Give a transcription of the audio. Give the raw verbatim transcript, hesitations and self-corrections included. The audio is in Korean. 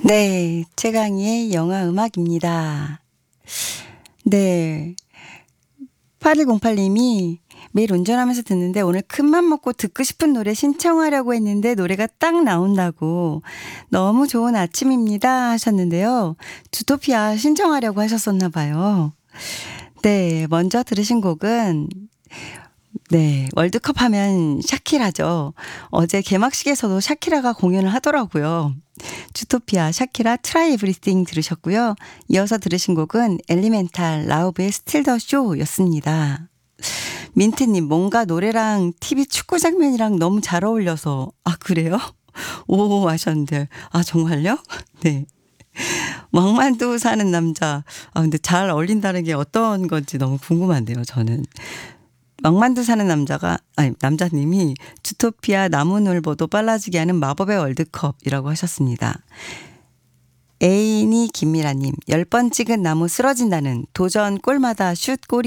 네. 최강희의 영화 음악입니다. 네. 팔일공팔 님이 매일 운전하면서 듣는데 오늘 큰맘 먹고 듣고 싶은 노래 신청하려고 했는데 노래가 딱 나온다고 너무 좋은 아침입니다 하셨는데요. 주토피아 신청하려고 하셨었나 봐요. 네. 먼저 들으신 곡은 네. 월드컵 하면 샤키라죠. 어제 개막식에서도 샤키라가 공연을 하더라고요. 주토피아 샤키라 트라이 에브리띵 들으셨고요. 이어서 들으신 곡은 엘리멘탈 라우브의 스틸 더 쇼였습니다. 민트님 뭔가 노래랑 티비 축구 장면이랑 너무 잘 어울려서 아 그래요? 오 하셨는데 아 정말요? 네. 왕만두 사는 남자. 아 근데 잘 어울린다는 게 어떤 건지 너무 궁금한데요 저는. 왕만두 사는 남자가 아니 남자님이 주토피아 나무늘보도 빨라지게 하는 마법의 월드컵이라고 하셨습니다. 애인이 김미라님 열 번 찍은 나무 쓰러진다는 도전 골마다 슛 골이